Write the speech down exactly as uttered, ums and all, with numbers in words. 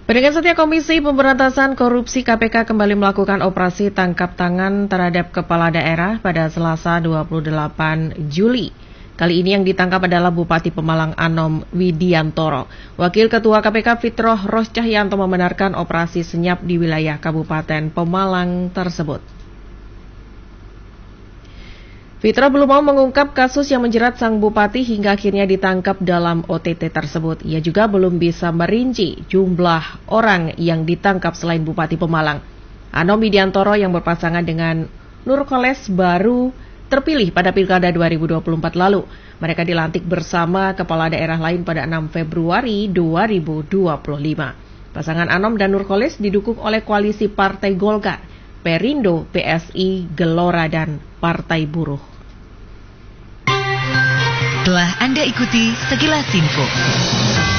Pendengar setia Komisi Pemberantasan Korupsi K P K kembali melakukan operasi tangkap tangan terhadap kepala daerah pada Selasa dua puluh delapan Juli. Kali ini yang ditangkap adalah Bupati Pemalang Anom Widiantoro. Wakil Ketua K P K Fitroh Roscahyanto membenarkan operasi senyap di wilayah Kabupaten Pemalang tersebut. Fitroh belum mau mengungkap kasus yang menjerat sang bupati hingga akhirnya ditangkap dalam O T T tersebut. Ia juga belum bisa merinci jumlah orang yang ditangkap selain Bupati Pemalang. Anom Widiantoro yang berpasangan dengan Nurkoles baru terpilih pada Pilkada dua ribu dua puluh empat lalu. Mereka dilantik bersama kepala daerah lain pada enam Februari dua ribu dua puluh lima. Pasangan Anom dan Nurkoles didukung oleh koalisi Partai Golkar, Perindo, P S I, Gelora, dan Partai Buruh. Telah Anda ikuti sekilas info.